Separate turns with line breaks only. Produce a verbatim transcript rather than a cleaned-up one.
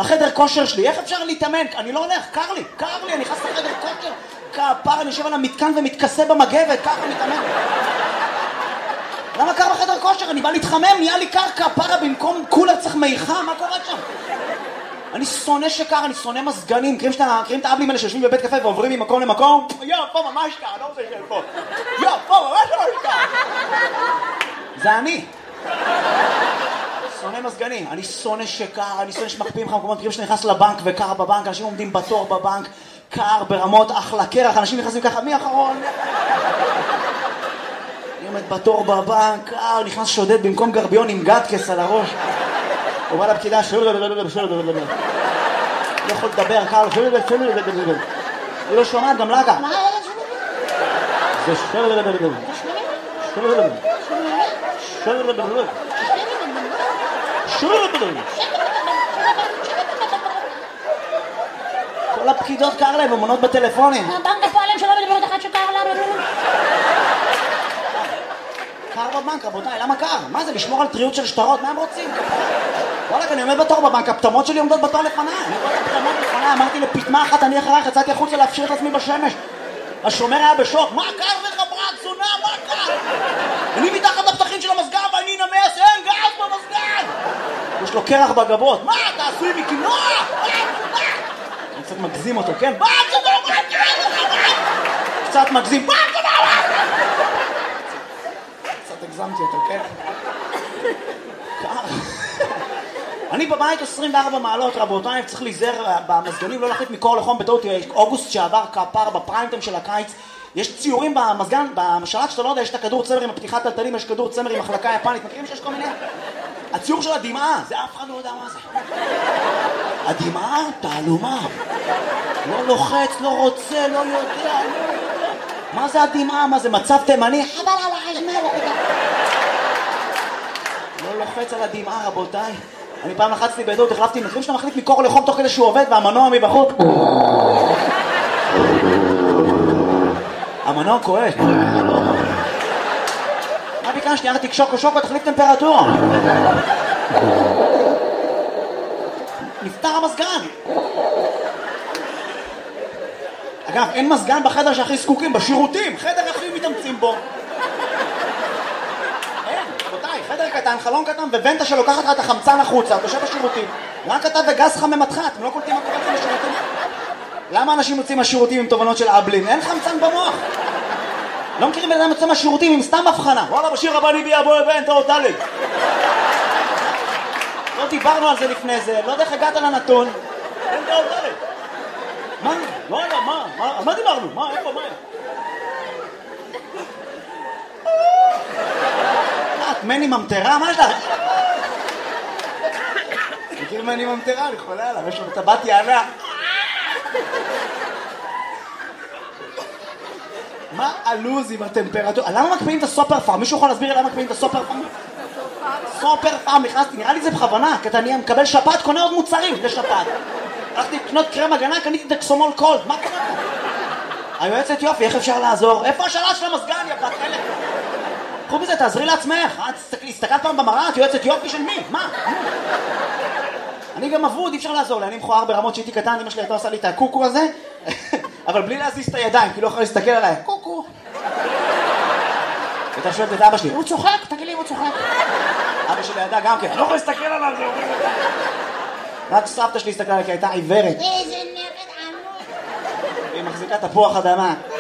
החדר כושר שלי, איך אפשר להתאמן? אני לא הולך, קר לי, קר לי, אני נכנס לחדר כושר, כפר, אני יושב על המתקן ומתכסה במגבת, ככה מתאמן. למה קר בחדר כושר? אני בא להתחמם, נהיה לי קר, כפרה, במקום קולר צריך מיכה, מה קורה שם? אני שונא שקר, אני שונא מזגנים, מכירים את האבלים האלה שיושבים בבית קפה ועוברים ממקום למקום? יא, פה ממש קר, לא רוצה לשאול פה. יא, פה ממש ממש קר. זה אני. שונא מזגנים, אני שונא שקר, אני שונא שמקפיאים לך מקומות, מכירים שאתה נכנס לבנק וקר בבנק, אנשים עומדים בתור בבנק, קר ברמות, אחלה קרח, אנשים נכנסים ככה, מי אחרון? אני עומד בתור בבנק, קר, נכנס שודד במקום גרביון עם גדקס על הראש. הוא בא לפקידה, שואל, לא יכול לדבר, קר, היא לא שומעת, גם לה גם. זה כל הפקידות קר להם, אמונות בטלפונים.
הבנק הפועלים שלא מדברת אחת שקר לה.
קר בבנק, רבותיי, למה קר? מה זה, לשמור על טריות של שטרות? מה הם רוצים? וואלק, אני עומד בתור בבנק, הפטמות שלי עומדות בתור לפניי. אני רואה את הפטמות לפניי, אמרתי לפטמה אחת, אני אחרייך, יצאתי החוצה להפשיר את עצמי בשמש. השומר היה בשוק, מה קר לך ברק, זונה, מה קר? אני מתחת לפתחים של המסגן ואני נמס, אין גז במסגן! יש לו קרח בגבות, מה, אתה עשוי מקינוע? אני קצת מגזים אותו, כן? מה, זונה, מה קר לך, מה? קצת מגזים, מה, זונה, מה? קצת הגזמתי אותו, כן? קר. אני בבית עשרים וארבע מעלות, רבותיי, צריך להיזהר במזגנים, לא להחליט מקור לחום בטעות. אוגוסט שעבר כפר בפריימטיים של הקיץ, יש ציורים במזגן, במשלט שאתה לא יודע, יש את הכדור צמר עם הפתיחת טלטלים, יש כדור צמר עם מחלקה יפנית, מכירים שיש כל מיני? הציור של הדמעה, זה אף אחד לא יודע מה זה. הדמעה, תעלומה. לא לוחץ, לא רוצה, לא יודע. מה זה הדמעה? מה זה מצב תימני? חבל על החשמל. לא לוחץ על הדמעה, רבותיי. אני פעם לחצתי בעדות, החלפתי, מכירים שאתה מחליט מקור לחום תוך כדי שהוא עובד והמנוע מבחוץ. המנוע כואב. מה ביקשתי? יאללה תקשוק או שוקו, תחליף טמפרטורה. נפתר המסגן. אגב, אין מסגן בחדר שהכי זקוקים, בשירותים, חדר הכי מתאמצים בו. חדר קטן, חלון קטן, וונטה שלוקחת לך את החמצן החוצה, אתה יושב בשירותים. רק אתה וגז חממתך, אתם לא קולטים מה קורה לכם בשירותים? למה אנשים יוצאים מהשירותים עם תובנות של אבלים? אין חמצן במוח. לא מכירים בן אדם יוצא מהשירותים עם סתם הבחנה. וואלה, בשיר הבא אני ביה בואי ונטה אותה לי. לא דיברנו על זה לפני זה, לא יודע איך הגעת לנתון. ונטה אותה לי. מה? וואלה, מה? על מה דיברנו? מה? איפה? מה? מני ממטרה, מה יש לך? מכיר מני ממטרה, אני חולה עליו, יש לו טבעת יענה. מה הלוז עם הטמפרטורה? למה מקפיאים את הסופר פארם? מישהו יכול להסביר למה מקפיאים את הסופר פארם? סופר פארם, נכנסתי, נראה לי זה בכוונה, כי אתה מקבל שפעת, קונה עוד מוצרים לשפעת. הלכתי לקנות קרם הגנה, קניתי דקסומול קולד, מה קרה פה? היועצת יופי, איך אפשר לעזור? איפה השאלה של המסגן, יא בת חלק? קחו בזה, תעזרי לעצמך. הסתכלת פעם במראה, את יועצת יופי של מי? מה? אני גם אבוד, אי אפשר לעזור לי. אני מכוער ברמות שהייתי קטן, אמא שלי הייתה עושה לי את הקוקו הזה, אבל בלי להזיז את הידיים, כי לא יכולה להסתכל עליי. קוקו. ואתה שואלת את אבא שלי, הוא צוחק? תגיד לי, הוא צוחק. אבא שלי ידע גם כן, לא יכול להסתכל עליו, זה אומרים. רק סבתא שלי הסתכלה עליי, כי הייתה עיוורת.
איזה נרד עמוד.
היא מחזיקה תפוח אדמה.